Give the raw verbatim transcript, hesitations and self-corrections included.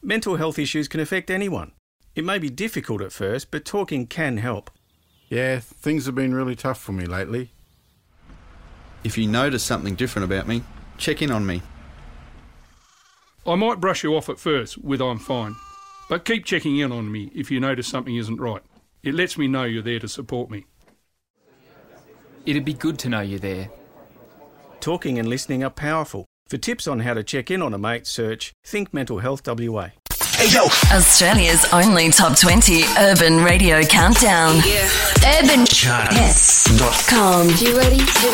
Mental health issues can affect anyone. It may be difficult at first, but talking can help. Yeah, things have been really tough for me lately. If you notice something different about me, check in on me. I might brush you off at first with I'm fine, but keep checking in on me if you notice something isn't right. It lets me know you're there to support me. It'd be good to know you're there. Talking and listening are powerful. For tips on how to check in on a mate, search Think Mental Health W A. Hey, yo. Australia's only top twenty urban radio countdown. Yeah. urban charts dot com. You ready?